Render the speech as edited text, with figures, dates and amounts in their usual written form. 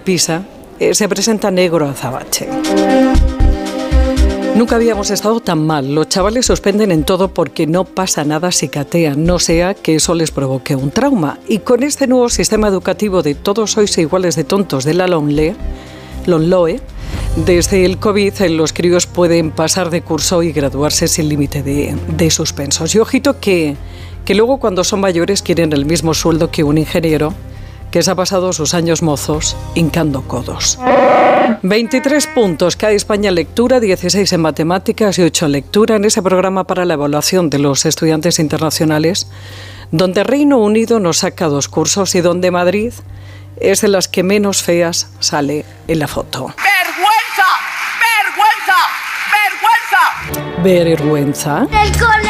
Pisa, se presenta negro azabache. Nunca habíamos estado tan mal. Los chavales suspenden en todo porque no pasa nada si catean, no sea que eso les provoque un trauma. Y con este nuevo sistema educativo de todos sois iguales de tontos de la LOMLOE, desde el COVID los críos pueden pasar de curso y graduarse sin límite de suspensos. Y ojito que luego cuando son mayores quieren el mismo sueldo que un ingeniero que se ha pasado sus años mozos hincando codos. 23 puntos cae España en lectura, 16 en matemáticas y 8 en lectura en ese programa para la evaluación de los estudiantes internacionales, donde Reino Unido nos saca 2 cursos y donde Madrid es de las que menos feas sale en la foto. ¡Vergüenza! ¡Vergüenza! ¡Vergüenza! ¿Vergüenza? El